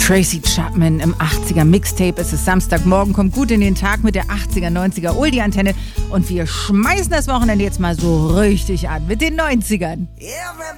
Tracy Chapman im 80er Mixtape. Es ist Samstagmorgen, kommt gut in den Tag mit der 80er, 90er Oldie-Antenne und wir schmeißen das Wochenende jetzt mal so richtig an mit den 90ern.